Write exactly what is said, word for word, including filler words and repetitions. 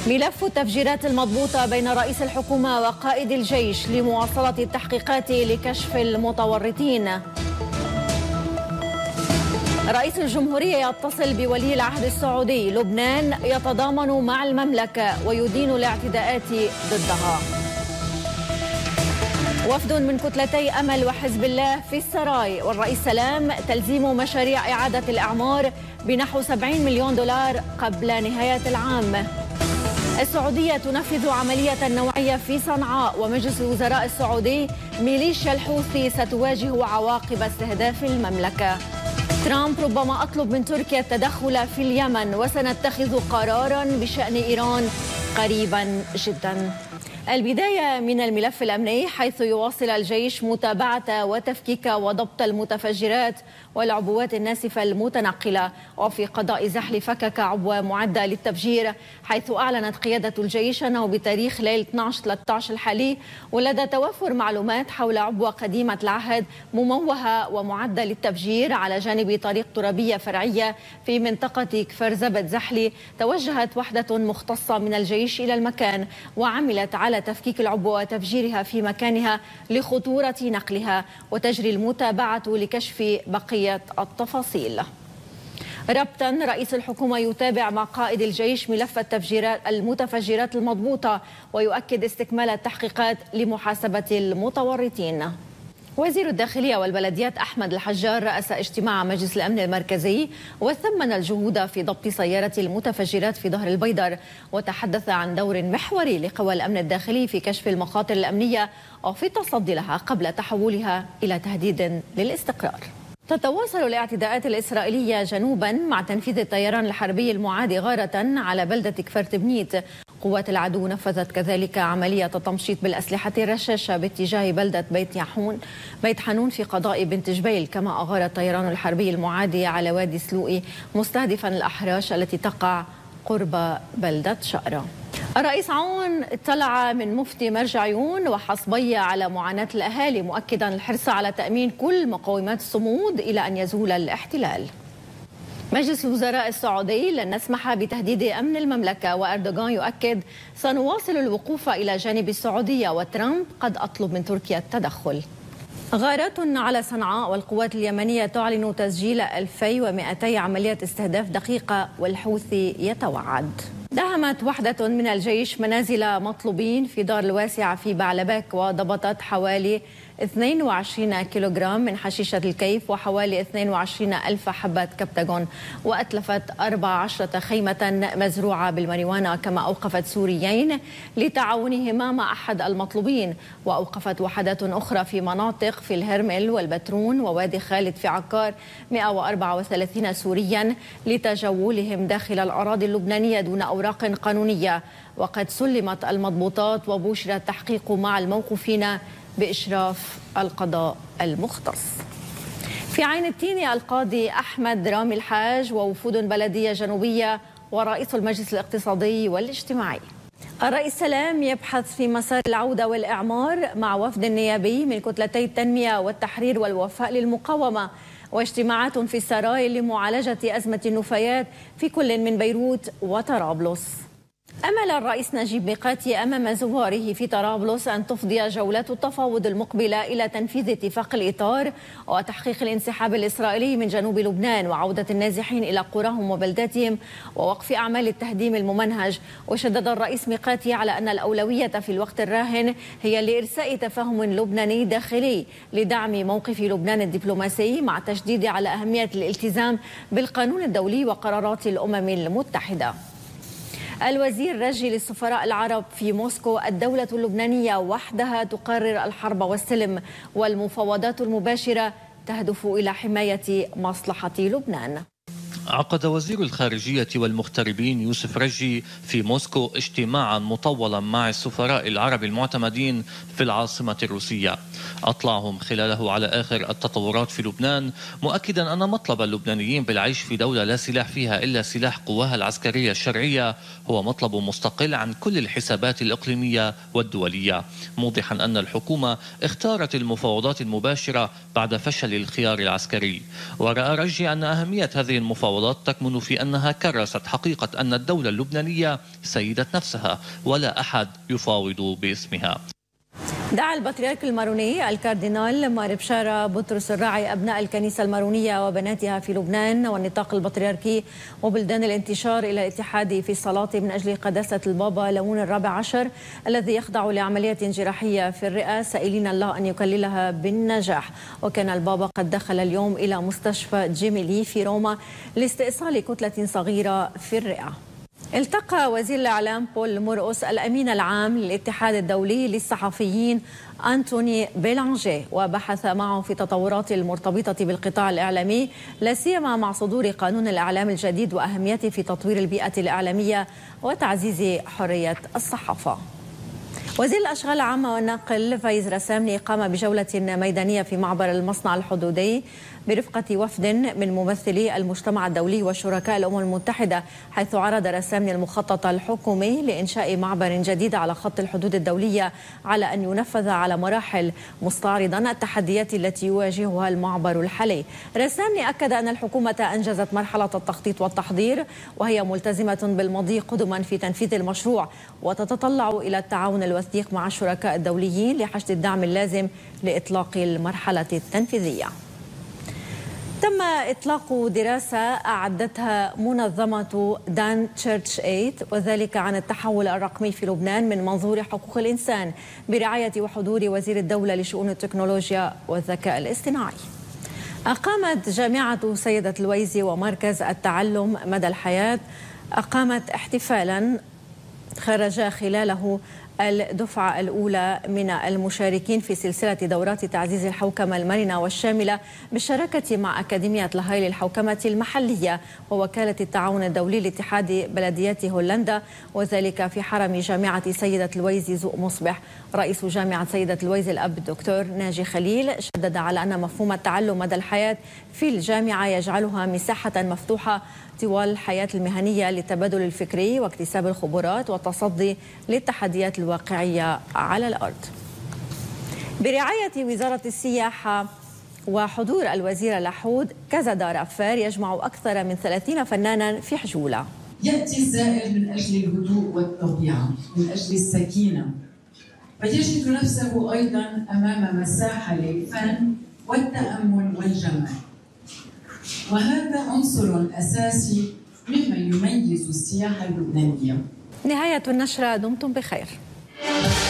ملف التفجيرات المضبوطة بين رئيس الحكومة وقائد الجيش لمواصلة التحقيقات لكشف المتورطين. رئيس الجمهورية يتصل بولي العهد السعودي. لبنان يتضامن مع المملكة ويدين الاعتداءات ضدها. وفد من كتلتي أمل وحزب الله في السراي، والرئيس سلام تلزيم مشاريع إعادة الإعمار بنحو سبعين مليون دولار قبل نهاية العام. السعودية تنفذ عملية نوعية في صنعاء، ومجلس الوزراء السعودي ميليشيا الحوثي ستواجه عواقب استهداف المملكة. ترامب ربما أطلب من تركيا التدخل في اليمن، وسنتخذ قراراً بشأن إيران قريباً جداً. البداية من الملف الأمني، حيث يواصل الجيش متابعة وتفكيك وضبط المتفجرات والعبوات الناسفة المتنقلة. وفي قضاء زحل فكك عبوة معدة للتفجير، حيث أعلنت قيادة الجيش أنه بتاريخ ليلة اثني عشر ثلاثة عشر الحالي، ولدى توفر معلومات حول عبوة قديمة العهد مموهة ومعدة للتفجير على جانب طريق ترابية فرعية في منطقة كفر زبد زحلي، توجهت وحدة مختصة من الجيش إلى المكان وعملت على تفكيك العبوة وتفجيرها في مكانها لخطورة نقلها، وتجري المتابعة لكشف بقية التفاصيل. ربطا، رئيس الحكومة يتابع مع قائد الجيش ملف التفجيرات المتفجرات المضبوطة، ويؤكد استكمال التحقيقات لمحاسبة المتورطين. وزير الداخلية والبلديات أحمد الحجار رأس اجتماع مجلس الأمن المركزي، وثمن الجهود في ضبط سيارة المتفجرات في ظهر البيدر، وتحدث عن دور محوري لقوى الأمن الداخلي في كشف المخاطر الأمنية وفي التصدي لها قبل تحولها إلى تهديد للاستقرار. تتواصل الاعتداءات الإسرائيلية جنوبا مع تنفيذ الطيران الحربي المعادي غارة على بلدة كفر تبنيت. قوات العدو نفذت كذلك عملية تمشيط بالأسلحة الرشاشة باتجاه بلدة بيت يحون بيت حنون في قضاء بنت جبيل، كما أغار الطيران الحربي المعادي على وادي سلوئي مستهدفا الأحراش التي تقع قرب بلدة شقرة. الرئيس عون اطلع من مفتي مرج عيون وحصبية على معاناة الأهالي، مؤكدا الحرص على تأمين كل مقومات الصمود إلى أن يزول الاحتلال. مجلس الوزراء السعودي لن نسمح بتهديد أمن المملكة، وأردوغان يؤكد سنواصل الوقوف إلى جانب السعودية، وترامب قد أطلب من تركيا التدخل. غارات على صنعاء، والقوات اليمنية تعلن تسجيل ألفين ومئتي عملية استهداف دقيقة، والحوثي يتوعد. دهمت وحدة من الجيش منازل مطلوبين في دار الواسعة في بعلبك، وضبطت حوالي اثنين وعشرين كيلوغرام من حشيشة الكيف وحوالي اثنين وعشرين ألف حبة كبتاغون، وأتلفت أربع عشرة خيمة مزروعة بالماريوانا، كما أوقفت سوريين لتعاونهما مع أحد المطلوبين. وأوقفت وحدات أخرى في مناطق في الهرمل والبترون ووادي خالد في عكار مئة وأربعة وثلاثين سوريا لتجولهم داخل الأراضي اللبنانية دون أوراق قانونية. وقد سلمت المضبوطات وبشر التحقيق مع الموقوفين بإشراف القضاء المختص. في عين التين، القاضي أحمد رامي الحاج ووفود بلدية جنوبية ورئيس المجلس الاقتصادي والاجتماعي. الرئيس سلام يبحث في مسار العودة والإعمار مع وفد نيابي من كتلتي التنمية والتحرير والوفاء للمقاومة، واجتماعات في السراي لمعالجة أزمة النفايات في كل من بيروت وطرابلس. أمل الرئيس نجيب ميقاتي أمام زواره في طرابلس أن تفضي جولات التفاوض المقبلة إلى تنفيذ اتفاق الإطار وتحقيق الانسحاب الإسرائيلي من جنوب لبنان وعودة النازحين إلى قراهم وبلداتهم ووقف أعمال التهديم الممنهج. وشدد الرئيس ميقاتي على أن الأولوية في الوقت الراهن هي لإرساء تفاهم لبناني داخلي لدعم موقف لبنان الدبلوماسي، مع التشديد على أهمية الالتزام بالقانون الدولي وقرارات الأمم المتحدة. الوزير رجي للسفراء العرب في موسكو: الدولة اللبنانية وحدها تقرر الحرب والسلم، والمفاوضات المباشرة تهدف إلى حماية مصلحة لبنان. عقد وزير الخارجية والمغتربين يوسف رجي في موسكو اجتماعا مطولا مع السفراء العرب المعتمدين في العاصمة الروسية، أطلعهم خلاله على آخر التطورات في لبنان، مؤكدا أن مطلب اللبنانيين بالعيش في دولة لا سلاح فيها إلا سلاح قواها العسكرية الشرعية هو مطلب مستقل عن كل الحسابات الإقليمية والدولية، موضحا أن الحكومة اختارت المفاوضات المباشرة بعد فشل الخيار العسكري. ورأى رجي أن أهمية هذه المفاوضات التطاولات تكمن في أنها كرست حقيقة أن الدولة اللبنانية سيدة نفسها ولا أحد يفاوض باسمها. دعا البطريرك الماروني الكاردينال مار بشارة بطرس الراعي أبناء الكنيسة المارونية وبناتها في لبنان والنطاق البطريركي وبلدان الانتشار إلى الاتحاد في الصلاة من أجل قداسة البابا ليون الرابع عشر الذي يخضع لعملية جراحية في الرئة، سائلين الله أن يكللها بالنجاح. وكان البابا قد دخل اليوم إلى مستشفى جيميلي في روما لاستئصال كتلة صغيرة في الرئة. التقى وزير الإعلام بول مرقس الأمين العام للاتحاد الدولي للصحفيين أنتوني بيلانجي وبحث معه في تطورات المرتبطة بالقطاع الإعلامي، لا سيما مع صدور قانون الإعلام الجديد وأهميته في تطوير البيئة الإعلامية وتعزيز حرية الصحافة. وزير الأشغال العامة والنقل فايز رسامني قام بجولة ميدانية في معبر المصنع الحدودي برفقة وفد من ممثلي المجتمع الدولي وشركاء الأمم المتحدة، حيث عرض رسامني المخطط الحكومي لإنشاء معبر جديد على خط الحدود الدولية على أن ينفذ على مراحل، مستعرضا التحديات التي يواجهها المعبر الحالي. رسامني أكد أن الحكومة أنجزت مرحلة التخطيط والتحضير وهي ملتزمة بالمضي قدما في تنفيذ المشروع، وتتطلع إلى التعاون الوثيق مع الشركاء الدوليين لحشد الدعم اللازم لإطلاق المرحلة التنفيذية. تم إطلاق دراسة أعدتها منظمة دان تشيرش إيد وذلك عن التحول الرقمي في لبنان من منظور حقوق الإنسان برعاية وحضور وزير الدولة لشؤون التكنولوجيا والذكاء الاصطناعي. أقامت جامعة سيدة لويزي ومركز التعلم مدى الحياة أقامت احتفالا خرج خلاله الدفعة الأولى من المشاركين في سلسلة دورات تعزيز الحوكمة المرنة والشاملة بالشراكة مع أكاديمية لاهاي للحوكمة المحلية ووكالة التعاون الدولي لاتحاد بلديات هولندا، وذلك في حرم جامعة سيدة لويزي زوق مصبح. رئيس جامعة سيدة لويزي الأب الدكتور ناجي خليل شدد على أن مفهوم التعلم مدى الحياة في الجامعة يجعلها مساحة مفتوحة طوال الحياة المهنية للتبادل الفكري واكتساب الخبرات والتصدي للتحديات الواقعية على الأرض. برعاية وزارة السياحة وحضور الوزير لحود، كذا دار أفار يجمع أكثر من ثلاثين فنانا في حجولة. يأتي الزائر من أجل الهدوء والطبيعة، من أجل السكينة، فيجد نفسه أيضا أمام مساحة للفن والتأمل والجمال، وهذا عنصر أساسي مما يميز السياحة اللبنانية. نهاية النشرة، دمتم بخير.